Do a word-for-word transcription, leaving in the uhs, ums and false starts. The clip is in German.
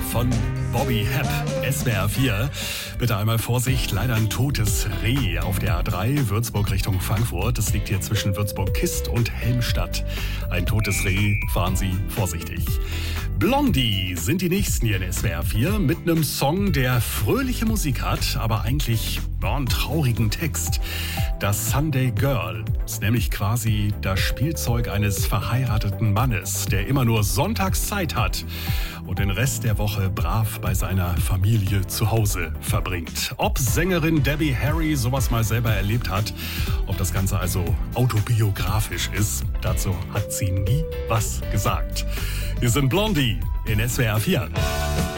von Bobby Hepp, S W R vier. Bitte einmal Vorsicht, leider ein totes Reh auf der A drei, Würzburg Richtung Frankfurt. Das liegt hier zwischen Würzburg-Kist und Helmstadt. Ein totes Reh, fahren Sie vorsichtig. Blondie sind die nächsten hier in S W R vier mit einem Song, der fröhliche Musik hat, aber eigentlich ja, einen traurigen Text. Das Sunday Girl ist nämlich quasi das Spielzeug eines verheirateten Mannes, der immer nur sonntags Zeit hat und den Rest der Woche brav bei seiner Familie zu Hause verbringt. Ob Sängerin Debbie Harry sowas mal selber erlebt hat, ob das Ganze also autobiografisch ist, dazu hat sie nie was gesagt. Wir sind Blondie in S W R vier.